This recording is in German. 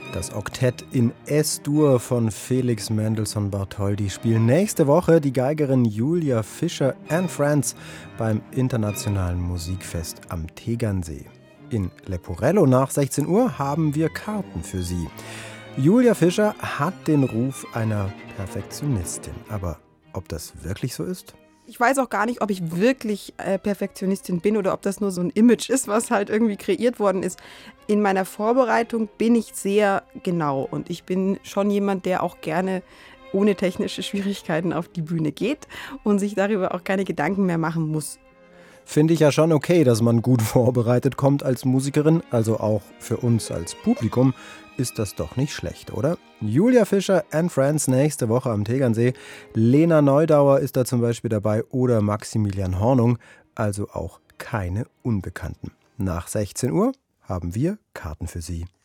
Das Oktett in S-Dur von Felix Mendelssohn Bartholdy spielen nächste Woche die Geigerin Julia Fischer and Friends beim Internationalen Musikfest am Tegernsee. In Leporello nach 16 Uhr haben wir Karten für Sie. Julia Fischer hat den Ruf einer Perfektionistin. Aber ob das wirklich so ist? Ich weiß auch gar nicht, ob ich wirklich Perfektionistin bin oder ob das nur so ein Image ist, was halt irgendwie kreiert worden ist. In meiner Vorbereitung bin ich sehr genau und ich bin schon jemand, der auch gerne ohne technische Schwierigkeiten auf die Bühne geht und sich darüber auch keine Gedanken mehr machen muss. Finde ich ja schon okay, dass man gut vorbereitet kommt als Musikerin, also auch für uns als Publikum ist das doch nicht schlecht, oder? Julia Fischer and Friends nächste Woche am Tegernsee. Lena Neudauer ist da zum Beispiel dabei oder Maximilian Hornung, also auch keine Unbekannten. Nach 16 Uhr haben wir Karten für Sie.